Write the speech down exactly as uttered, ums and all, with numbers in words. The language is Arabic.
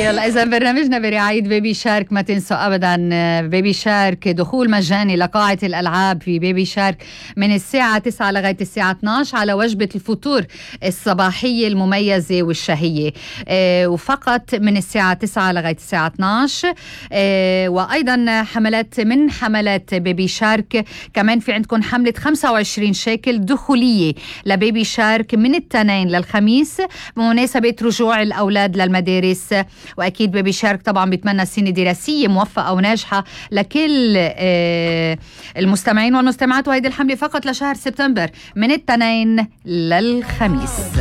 يلا إذا برنامجنا برعاية بيبي شارك، ما تنسوا أبدا بيبي شارك دخول مجاني لقاعة الألعاب في بيبي شارك من الساعة تسعة لغاية الساعة اثني عشر على وجبة الفطور الصباحية المميزة والشهية، آه وفقط من الساعة تسعة لغاية الساعة اثني عشر. آه وأيضا حملات من حملات بيبي شارك، كمان في عندكم حملة خمسة وعشرين شيكل دخولية لبيبي شارك من التنين للخميس بمناسبة رجوع الأولاد للمدارس. وأكيد بيبي شارك طبعا بيتمنى سنة دراسية موفقة وناجحة لكل آه المستمعين والمستمعات، وهيدي الحملة فقط لشهر سبتمبر من التنين للخميس.